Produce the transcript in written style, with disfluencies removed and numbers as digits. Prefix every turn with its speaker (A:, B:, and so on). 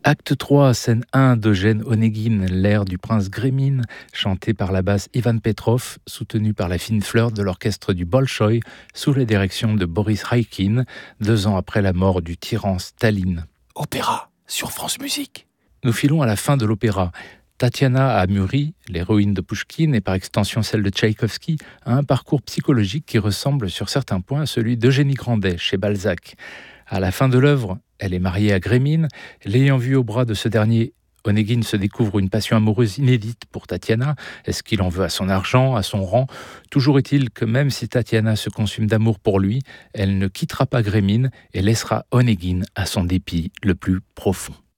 A: Acte 3, scène 1 d'Eugène Onegin, l'air du prince Grémine, chanté par la basse Ivan Petrov, soutenu par la fine fleur de l'orchestre du Bolchoï, sous la direction de Boris Haïkine, 2 ans après la mort du tyran Staline.
B: Opéra, sur France Musique.
A: Nous filons à la fin de l'opéra. Tatiana a mûri, l'héroïne de Pouchkine et par extension celle de Tchaïkovski, a un parcours psychologique qui ressemble sur certains points à celui d'Eugénie Grandet chez Balzac. À la fin de l'œuvre, elle est mariée à Grémine. L'ayant vu au bras de ce dernier, Onegin se découvre une passion amoureuse inédite pour Tatiana. Est-ce qu'il en veut à son argent, à son rang ? Toujours est-il que même si Tatiana se consume d'amour pour lui, elle ne quittera pas Grémine et laissera Onegin à son dépit le plus profond.